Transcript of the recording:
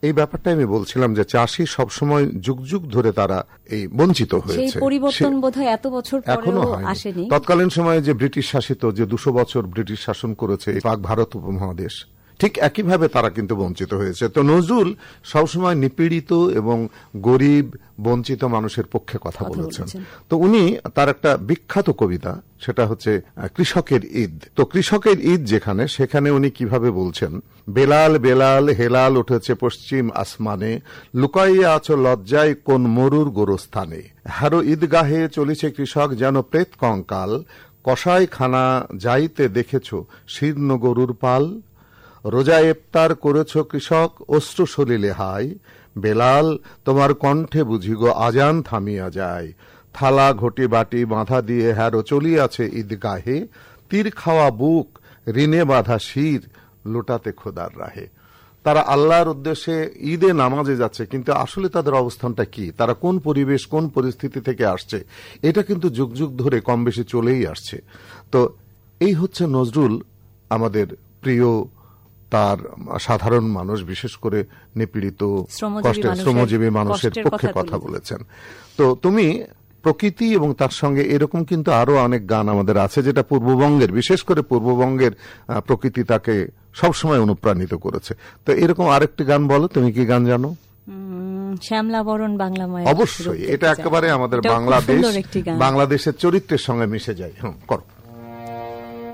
এই ব্যাপারটা আমি বলছিলাম যে চাষি সবসময় যুগ যুগ ধরে তারা এই বঞ্চিত হয়েছে, সেই পরিবর্তন বোধহয় এত বছর এখনো আসেনি। তৎকালীন সময়ে যে ব্রিটিশ শাসিত যে 200 বছর ব্রিটিশ শাসন করেছে পাক ভারত উপমহাদেশ, ঠিক একইভাবে তারা কিন্তু বঞ্চিত হয়েছে। তো নজরুল সবসময় নিপীড়িত এবং গরিব বঞ্চিত মানুষের পক্ষে কথা বলেছেন। তো উনি তার একটা বিখ্যাত কবিতা, সেটা হচ্ছে কৃষকের ঈদ। তো কৃষকের ঈদ যেখানে, সেখানে উনি কিভাবে বলছেন, বেলাল বেলাল হেলাল উঠেছে পশ্চিম আসমানে, লুকাইয়া আছো লজ্জায় কোন মরুর গোরস্থানে, হারো ঈদগাহে চলেছে কৃষক যেন প্রেত কঙ্কাল, কষাই খানা যাইতে দেখেছ শীর্ণ গরুর পাল, রোজা ইফতার করেছ কৃষক অশ্রু সলিলে হাই, বেলাল তোমার কণ্ঠে বুঝি গো আজান থামিয়া যায়, থালা ঘটি বাটি বাঁধা দিয়ে হ্যারো চলিয়াছে ঈদগাহে, তীর খাওয়া বুক ঋণে বাঁধা শির লুটাতে খোদার রাহে। তারা আল্লাহর উদ্দেশ্যে ঈদে নামাজে যাচ্ছে, কিন্তু আসলে তাদের অবস্থানটা কি, তারা কোন পরিবেশ কোন পরিস্থিতি থেকে আসছে, এটা কিন্তু যুগ যুগ ধরে কম বেশি চলেই আসছে। তো এই হচ্ছে নজরুল আমাদের প্রিয়, তার সাধারণ মানুষ, বিশেষ করে নিপীড়িত শ্রমজীবী মানুষের পক্ষে কথা বলেছেন। তো তুমি প্রকৃতি এবং তার সঙ্গে এরকম কিন্তু আরো অনেক গান আমাদের আছে, যেটা পূর্ববঙ্গের, বিশেষ করে পূর্ববঙ্গের প্রকৃতি তাকে সবসময় অনুপ্রাণিত করেছে। তো এরকম আরেকটি গান বলো, তুমি কি গান জানো? শ্যামলা বরণ বাংলা মায়ের। অবশ্যই, এটা একেবারে আমাদের বাংলাদেশের চরিত্রের সঙ্গে মিশে যায়। করো।